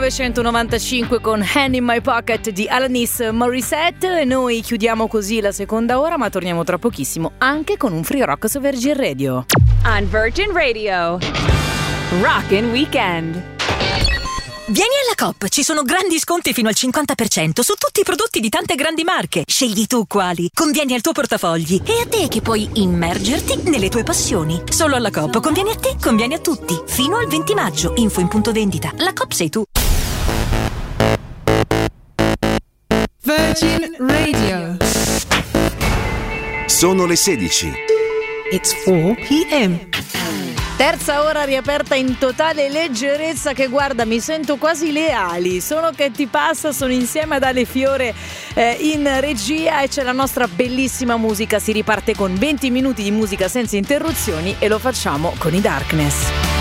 1995 con Hand in My Pocket di Alanis Morissette. E noi chiudiamo così la seconda ora, ma torniamo tra pochissimo anche con un free rock su Virgin Radio. On Virgin Radio, Rockin' Weekend. Vieni alla Coop, ci sono grandi sconti fino al 50% su tutti i prodotti di tante grandi marche. Scegli tu quali, convieni al tuo portafogli e a te che puoi immergerti nelle tue passioni. Solo alla Coop, convieni a te, convieni a tutti. Fino al 20 maggio, info in punto vendita. La Coop sei tu. Virgin Radio. Sono le 16. It's 4 p.m. Terza ora riaperta in totale leggerezza, che guarda, mi sento quasi le ali. Sono che ti passa, sono insieme ad Ale Fiore in regia e c'è la nostra bellissima musica. Si riparte con 20 minuti di musica senza interruzioni e lo facciamo con i Darkness.